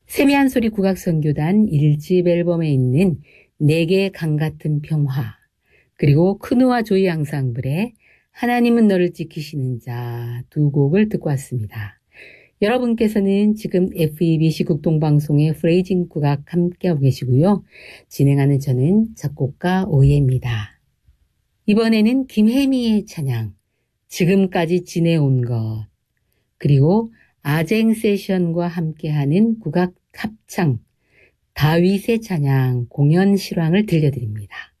세미한 소리 국악선교단 1집 앨범에 있는 내게 강같은 평화, 그리고 크누와 조이 앙상블의 하나님은 너를 지키시는 자 두 곡을 듣고 왔습니다. 여러분께서는 지금 FEBC 국동방송의 프레이징 국악 함께하고 계시고요. 진행하는 저는 작곡가 오예입니다. 이번에는 김혜미의 찬양, 지금까지 지내온 것, 그리고 아쟁 세션과 함께하는 국악 합창, 다윗의 찬양 공연 실황을 들려드립니다.